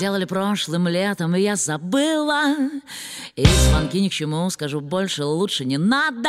делали прошлым летом, и я забыла. И звонки ни к чему, скажу больше, лучше не надо.